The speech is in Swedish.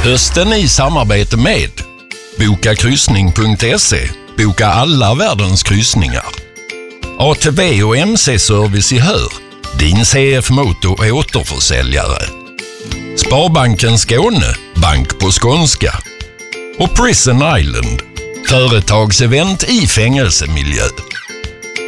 Hösten i samarbete med bokakryssning.se. Boka alla världens kryssningar. ATV och MC-service i Hör. Din CF-moto återförsäljare. Sparbanken Skåne. Bank på skånska. Och Prison Island. Företagsevent i fängelsemiljö.